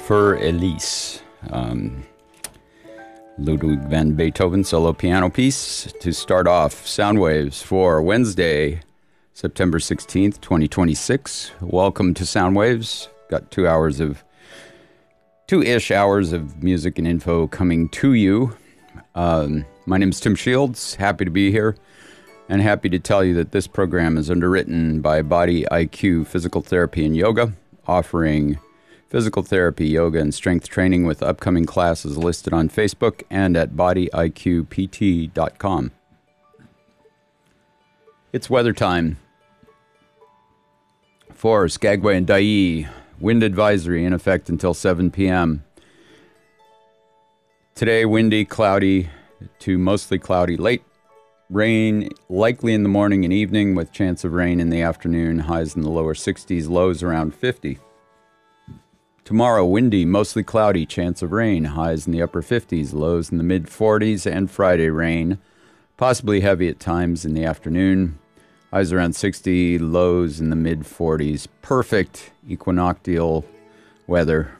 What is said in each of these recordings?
Für Elise. Ludwig van Beethoven solo piano piece to start off Soundwaves for Wednesday, September 16th, 2026. Welcome to Soundwaves. Got 2-ish hours of music and info coming to you. My name is Tim Shields. Happy to be here and happy to tell you that this program is underwritten by Body IQ Physical Therapy and Yoga, offering physical therapy, yoga, and strength training with upcoming classes listed on Facebook and at bodyiqpt.com. It's weather time for Skagway and Dyea. Wind advisory in effect until 7 p.m. Today, windy, cloudy to mostly cloudy late. Rain likely in the morning and evening with chance of rain in the afternoon. Highs in the lower 60s, lows around 50. Tomorrow, windy, mostly cloudy, chance of rain. Highs in the upper 50s, lows in the mid 40s. And Friday, rain, possibly heavy at times in the afternoon. Highs around 60, lows in the mid 40s. Perfect equinoctial weather.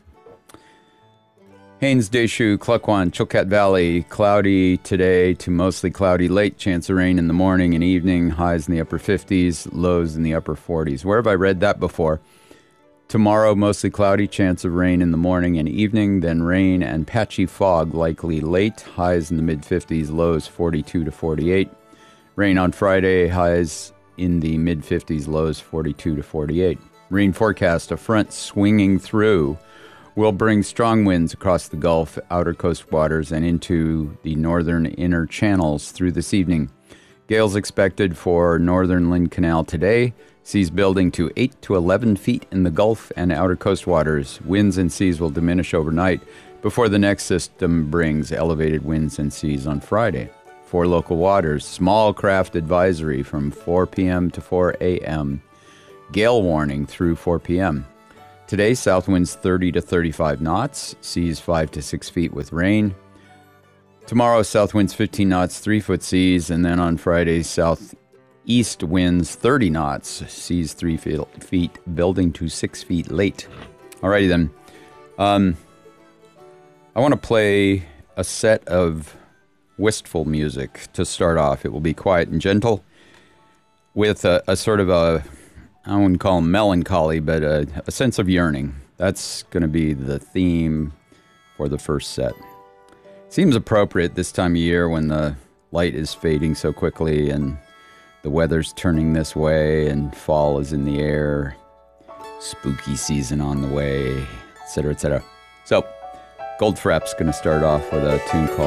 Haines, Deschutes, Klukwan, Chilkat Valley, cloudy today to mostly cloudy late. Chance of rain in the morning and evening. Highs in the upper 50s, lows in the upper 40s. Where have I read that before? Tomorrow, mostly cloudy, chance of rain in the morning and evening, then rain and patchy fog likely late. Highs in the mid-50s, lows 42 to 48. Rain on Friday, highs in the mid-50s, lows 42 to 48. Rain forecast, a front swinging through will bring strong winds across the Gulf, outer coast waters, and into the northern inner channels through this evening. Gales expected for northern Lynn Canal today. Seas building to 8 to 11 feet in the Gulf and outer coast waters. Winds and seas will diminish overnight before the next system brings elevated winds and seas on Friday. For local waters, small craft advisory from 4 p.m. to 4 a.m. Gale warning through 4 p.m. Today, south winds 30 to 35 knots. Seas 5 to 6 feet with rain. Tomorrow, south winds 15 knots, 3-foot seas. And then on Friday, southeast winds 30 knots, seas 3 feet, building to 6 feet late. Alrighty then. I want to play a set of wistful music to start off. It will be quiet and gentle with a sort of a, I wouldn't call them melancholy, but a sense of yearning. That's going to be the theme for the first set. Seems appropriate this time of year when the light is fading so quickly and the weather's turning this way and fall is in the air, spooky season on the way, etc., etc. So, Goldfrapp's going to start off with a tune called